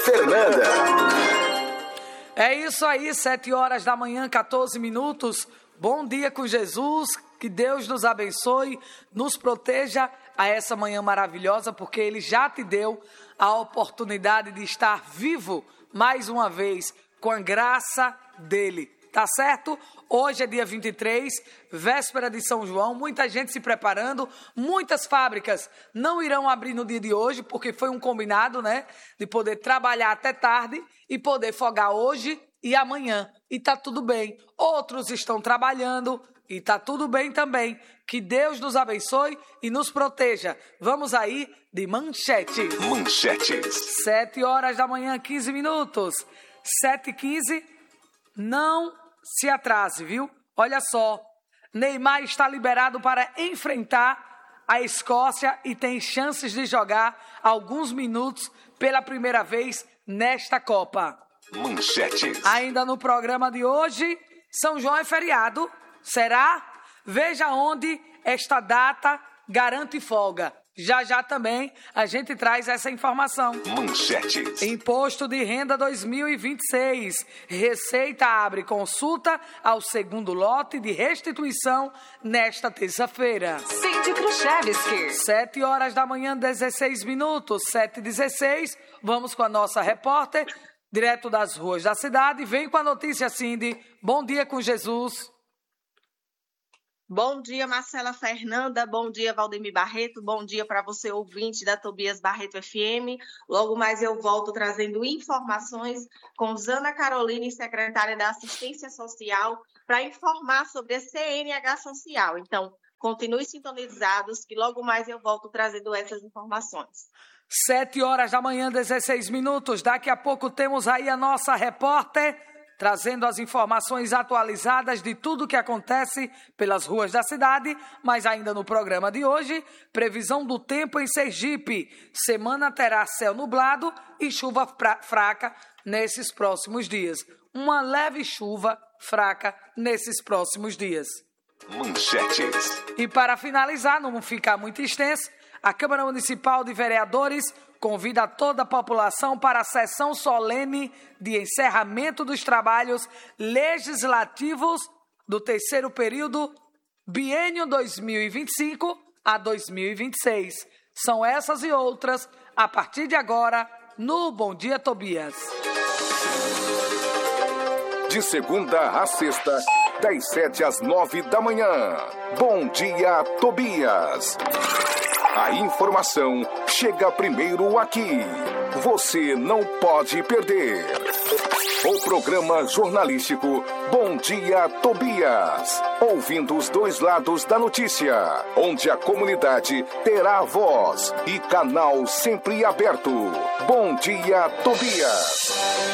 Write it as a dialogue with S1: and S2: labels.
S1: Fernanda.
S2: É isso aí, 7 horas da manhã, 14 minutos. Bom dia com Jesus, que Deus nos abençoe, nos proteja a essa manhã maravilhosa, porque Ele já te deu a oportunidade de estar vivo mais uma vez, com a graça dEle, tá certo? Hoje é dia 23, véspera de São João, muita gente se preparando, muitas fábricas não irão abrir no dia de hoje, porque foi um combinado, né, de poder trabalhar até tarde e poder folgar hoje e amanhã, e tá tudo bem. Outros estão trabalhando e tá tudo bem também. Que Deus nos abençoe e nos proteja. Vamos aí de manchetes.
S1: Manchetes.
S2: 7 horas da manhã, 15 minutos. 7h15, não se atrase, viu? Olha só, Neymar está liberado para enfrentar a Escócia e tem chances de jogar alguns minutos pela primeira vez nesta Copa.
S1: Manchetes.
S2: Ainda no programa de hoje, São João é feriado, será? Veja onde esta data garante folga. Já já também a gente traz essa informação.
S1: Manchetes.
S2: Imposto de Renda 2026. Receita abre consulta ao segundo lote de restituição nesta terça-feira.
S3: Cindy Khrushchevsky.
S2: 7 horas da manhã, 16 minutos. 7h16. Vamos com a nossa repórter, direto das ruas da cidade. Vem com a notícia, Cindy. Bom dia com Jesus.
S4: Bom dia, Marcela Fernanda, bom dia, Valdemir Barreto, bom dia para você, ouvinte da Tobias Barreto FM. Logo mais eu volto trazendo informações com Zana Caroline, secretária da Assistência Social, para informar sobre a CNH Social. Então, continue sintonizados que logo mais eu volto trazendo essas informações.
S2: 7 horas da manhã, 16 minutos. Daqui a pouco temos aí a nossa repórter trazendo as informações atualizadas de tudo que acontece pelas ruas da cidade, mas ainda no programa de hoje, previsão do tempo em Sergipe. Semana terá céu nublado e chuva fraca nesses próximos dias. Uma leve chuva fraca nesses próximos dias.
S1: Manchetes.
S2: E para finalizar, não ficar muito extenso, a Câmara Municipal de Vereadores convida toda a população para a sessão solene de encerramento dos trabalhos legislativos do terceiro período, biênio 2025 a 2026. São essas e outras, a partir de agora, no Bom Dia Tobias.
S1: De segunda a sexta, das 7 às 9 da manhã. Bom Dia Tobias. A informação chega primeiro aqui. Você não pode perder. O programa jornalístico Bom Dia Tobias. Ouvindo os dois lados da notícia, onde a comunidade terá voz e canal sempre aberto. Bom Dia Tobias.